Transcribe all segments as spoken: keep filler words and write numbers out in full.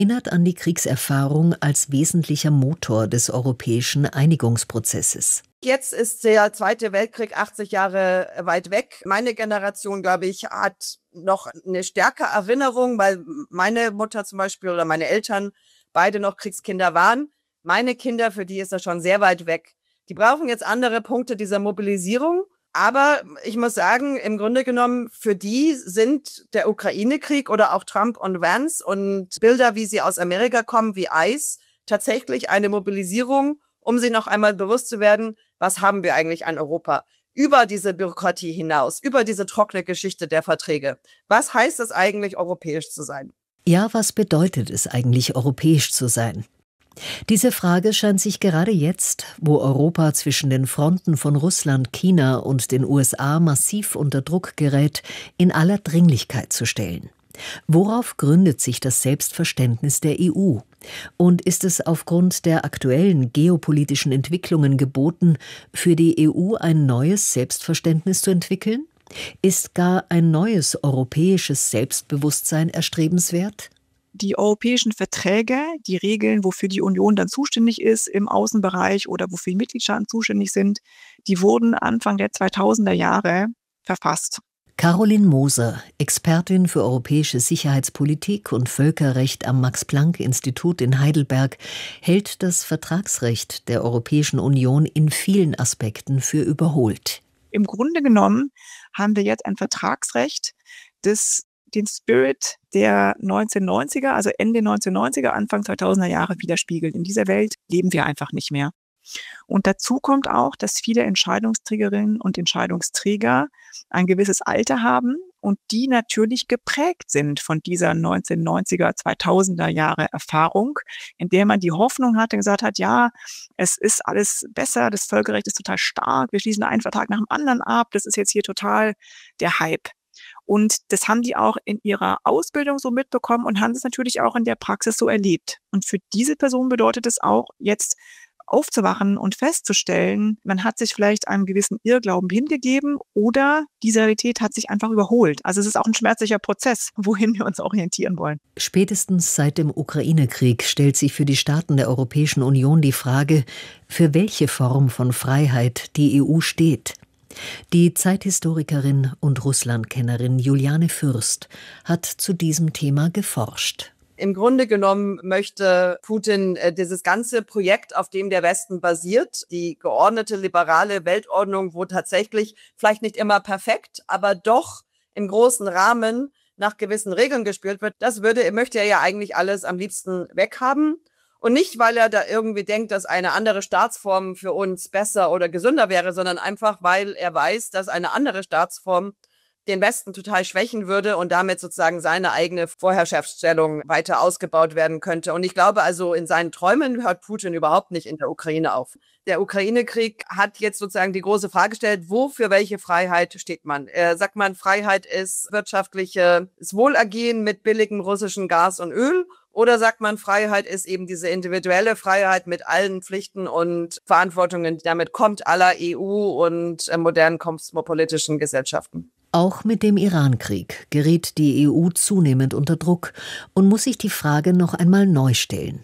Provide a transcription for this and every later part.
erinnert an die Kriegserfahrung als wesentlicher Motor des europäischen Einigungsprozesses. Jetzt ist der Zweite Weltkrieg achtzig Jahre weit weg. Meine Generation, glaube ich, hat noch eine stärkere Erinnerung, weil meine Mutter zum Beispiel oder meine Eltern beide noch Kriegskinder waren. Meine Kinder, für die ist das schon sehr weit weg. Die brauchen jetzt andere Punkte dieser Mobilisierung. Aber ich muss sagen, im Grunde genommen, für die sind der Ukraine-Krieg oder auch Trump und Vance und Bilder, wie sie aus Amerika kommen, wie ICE, tatsächlich eine Mobilisierung, um sie noch einmal bewusst zu werden, was haben wir eigentlich an Europa? Über diese Bürokratie hinaus, über diese trockene Geschichte der Verträge. Was heißt es eigentlich, europäisch zu sein? Ja, was bedeutet es eigentlich, europäisch zu sein? Diese Frage scheint sich gerade jetzt, wo Europa zwischen den Fronten von Russland, China und den U S A massiv unter Druck gerät, in aller Dringlichkeit zu stellen. Worauf gründet sich das Selbstverständnis der E U? Und ist es aufgrund der aktuellen geopolitischen Entwicklungen geboten, für die E U ein neues Selbstverständnis zu entwickeln? Ist gar ein neues europäisches Selbstbewusstsein erstrebenswert? Die europäischen Verträge, die regeln, wofür die Union dann zuständig ist im Außenbereich oder wofür die Mitgliedstaaten zuständig sind, die wurden Anfang der zweitausender Jahre verfasst. Caroline Moser, Expertin für europäische Sicherheitspolitik und Völkerrecht am Max-Planck-Institut in Heidelberg, hält das Vertragsrecht der Europäischen Union in vielen Aspekten für überholt. Im Grunde genommen haben wir jetzt ein Vertragsrecht, das den Spirit der neunzehnhundertneunziger, also Ende neunzehnhundertneunziger, Anfang zweitausender Jahre widerspiegelt. In dieser Welt leben wir einfach nicht mehr. Und dazu kommt auch, dass viele Entscheidungsträgerinnen und Entscheidungsträger ein gewisses Alter haben und die natürlich geprägt sind von dieser neunzehnhundertneunziger, zweitausender Jahre Erfahrung, in der man die Hoffnung hatte, gesagt hat, ja, es ist alles besser, das Völkerrecht ist total stark, wir schließen einen Vertrag nach dem anderen ab, das ist jetzt hier total der Hype. Und das haben die auch in ihrer Ausbildung so mitbekommen und haben es natürlich auch in der Praxis so erlebt. Und für diese Person bedeutet es auch, jetzt aufzuwachen und festzustellen, man hat sich vielleicht einem gewissen Irrglauben hingegeben oder die Realität hat sich einfach überholt. Also es ist auch ein schmerzlicher Prozess, wohin wir uns orientieren wollen. Spätestens seit dem Ukraine-Krieg stellt sich für die Staaten der Europäischen Union die Frage, für welche Form von Freiheit die E U steht. Die Zeithistorikerin und Russlandkennerin Juliane Fürst hat zu diesem Thema geforscht. Im Grunde genommen möchte Putin äh, dieses ganze Projekt, auf dem der Westen basiert, die geordnete liberale Weltordnung, wo tatsächlich vielleicht nicht immer perfekt, aber doch im großen Rahmen nach gewissen Regeln gespielt wird, das würde, möchte er ja eigentlich alles am liebsten weghaben. Und nicht, weil er da irgendwie denkt, dass eine andere Staatsform für uns besser oder gesünder wäre, sondern einfach, weil er weiß, dass eine andere Staatsform den Westen total schwächen würde und damit sozusagen seine eigene Vorherrschaftsstellung weiter ausgebaut werden könnte. Und ich glaube also, in seinen Träumen hört Putin überhaupt nicht in der Ukraine auf. Der Ukraine-Krieg hat jetzt sozusagen die große Frage gestellt, wo für welche Freiheit steht man? Äh, sagt man, Freiheit ist wirtschaftliches Wohlergehen mit billigem russischen Gas und Öl? Oder sagt man, Freiheit ist eben diese individuelle Freiheit mit allen Pflichten und Verantwortungen, die damit kommt, aller E U und äh, modernen kosmopolitischen Gesellschaften? Auch mit dem Irankrieg gerät die E U zunehmend unter Druck und muss sich die Frage noch einmal neu stellen.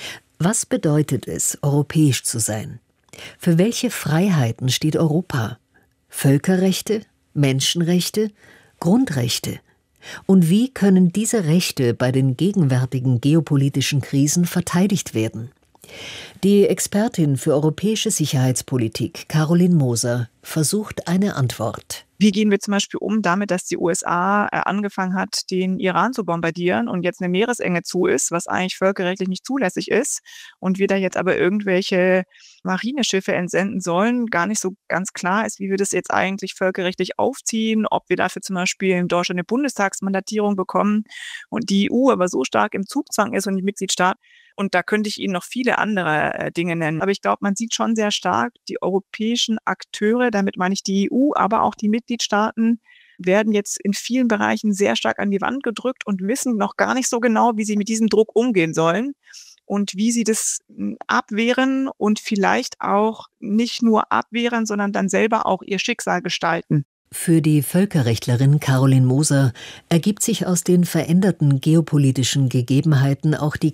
Was bedeutet es, europäisch zu sein? Für welche Freiheiten steht Europa? Völkerrechte, Menschenrechte, Grundrechte? Und wie können diese Rechte bei den gegenwärtigen geopolitischen Krisen verteidigt werden? Die Expertin für europäische Sicherheitspolitik, Caroline Moser, versucht eine Antwort. Wie gehen wir zum Beispiel um damit, dass die U S A äh, angefangen hat, den Iran zu bombardieren und jetzt eine Meeresenge zu ist, was eigentlich völkerrechtlich nicht zulässig ist und wir da jetzt aber irgendwelche Marineschiffe entsenden sollen, gar nicht so ganz klar ist, wie wir das jetzt eigentlich völkerrechtlich aufziehen, ob wir dafür zum Beispiel in Deutschland eine Bundestagsmandatierung bekommen und die E U aber so stark im Zugzwang ist und die Mitgliedstaaten. Und da könnte ich Ihnen noch viele andere äh, Dinge nennen. Aber ich glaube, man sieht schon sehr stark, die europäischen Akteure, damit meine ich die E U, aber auch die Mitgliedstaaten, werden jetzt in vielen Bereichen sehr stark an die Wand gedrückt und wissen noch gar nicht so genau, wie sie mit diesem Druck umgehen sollen und wie sie das abwehren und vielleicht auch nicht nur abwehren, sondern dann selber auch ihr Schicksal gestalten. Für die Völkerrechtlerin Caroline Moser ergibt sich aus den veränderten geopolitischen Gegebenheiten auch die